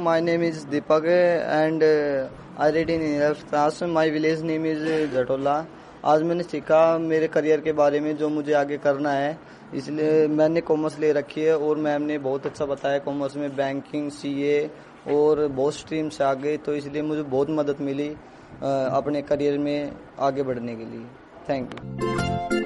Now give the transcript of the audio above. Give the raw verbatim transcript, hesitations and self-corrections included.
my name is Deepak and uh, I read in eleventh class. My village name is Jatola. आज मैंने सीखा मेरे career के बारे में जो मुझे आगे करना है, इसलिए मैंने कॉमर्स ले रखी है और मैम ने बहुत अच्छा बताया। कॉमर्स में बैंकिंग, सीए और बहुत स्ट्रीम से आगे, तो इसलिए मुझे बहुत मदद मिली अपने करियर में आगे बढ़ने के लिए। Thank you.